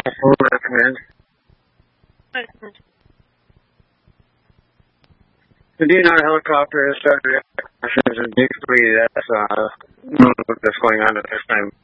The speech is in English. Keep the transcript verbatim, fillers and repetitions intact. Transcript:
We'll recommend. The D N R helicopter has started actions, and basically that's uh, what's going on at this time.